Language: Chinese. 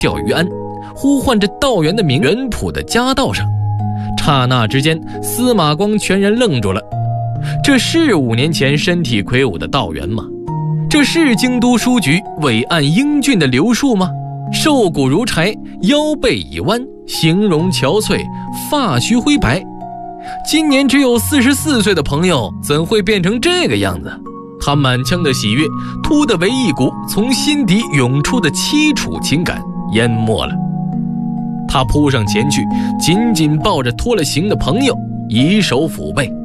钓鱼庵，呼唤着道员的名，元普的家道上。刹那之间，司马光全然愣住了。这是5年前身体魁梧的道员吗？这是京都书局伟岸英俊的刘树吗？瘦骨如柴，腰背已弯，形容憔悴，发须灰白。今年只有44岁的朋友怎会变成这个样子？他满腔的喜悦突地为一股从心底涌出的凄楚情感淹没了。他扑上前去，紧紧抱着脱了形的朋友，以手抚背。